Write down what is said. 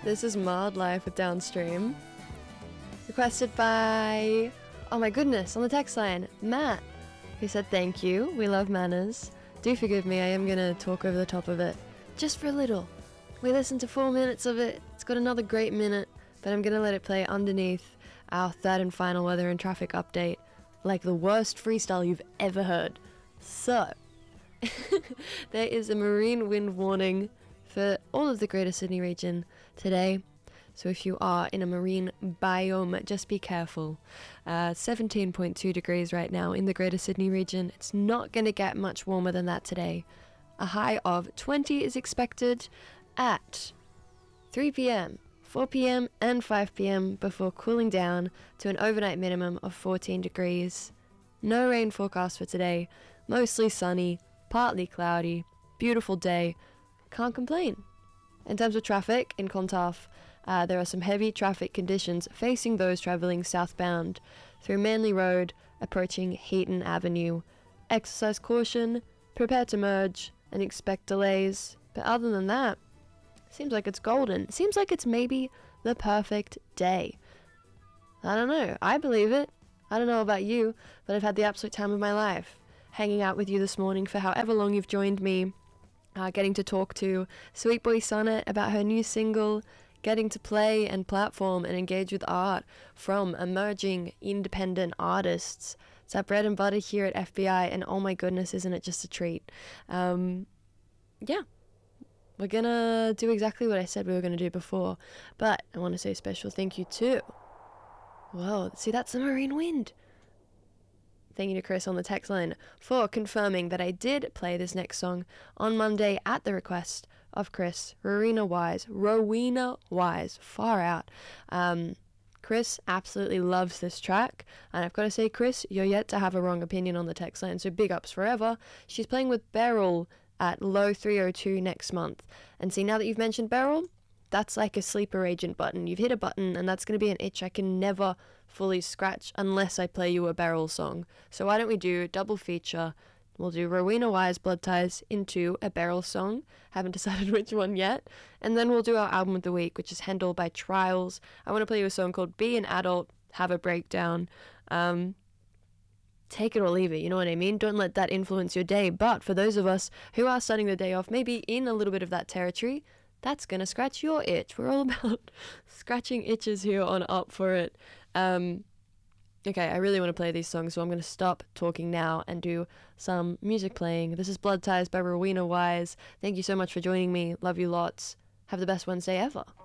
This is Mild Life with Downstream. Requested by, oh my goodness, on the text line, Matt, who said thank you. We love manners. Do forgive me, I am going to talk over the top of it. Just for a little. We listened to 4 minutes of it. It's got another great minute, but I'm going to let it play underneath our third and final weather and traffic update, like the worst freestyle you've ever heard. So, there is a marine wind warning for all of the Greater Sydney region today. So if you are in a marine biome, just be careful. 17.2 degrees right now in the Greater Sydney region. It's not going to get much warmer than that today. A high of 20 is expected at 3 p.m, 4 p.m, and 5 p.m. before cooling down to an overnight minimum of 14 degrees. No rain forecast for today. Mostly sunny, partly cloudy, beautiful day. Can't complain. In terms of traffic in Clontarf, there are some heavy traffic conditions facing those travelling southbound through Manly Road, approaching Heaton Avenue. Exercise caution, prepare to merge, and expect delays. But other than that, seems like it's golden. Seems like it's maybe the perfect day. I don't know. I believe it. I don't know about you, but I've had the absolute time of my life hanging out with you this morning for however long you've joined me. Getting to talk to Sweet Boy Sonnet about her new single, getting to play and platform and engage with art from emerging independent artists. It's our bread and butter here at FBI, and oh my goodness, isn't it just a treat? Yeah, we're gonna do exactly what I said we were gonna do before, but I want to say a special thank you to, whoa, see, that's the marine wind. Thank you to Chris on the text line for confirming that I did play this next song on Monday at the request of Chris. Rowena Wise, far out. Chris absolutely loves this track, and I've got to say, Chris, you're yet to have a wrong opinion on the text line, so big ups forever. She's playing with Beryl at Low 302 next month, and see, now that you've mentioned Beryl, that's like a sleeper agent button. You've hit a button, and that's going to be an itch I can never fully scratch unless I play you a Beryl song. So why don't we do double feature? We'll do Rowena Wise Blood Ties into a Beryl song. Haven't decided which one yet. And then we'll do our album of the week, which is Handel by Trials. I want to play you a song called Be an Adult, Have a Breakdown. Take it or leave it, you know what I mean? Don't let that influence your day. But for those of us who are starting the day off maybe in a little bit of that territory, that's going to scratch your itch. We're all about scratching itches here on Up For It. Okay, I really want to play these songs, so I'm going to stop talking now and do some music playing. This is Blood Ties by Rowena Wise. Thank you so much for joining me. Love you lots. Have the best Wednesday ever.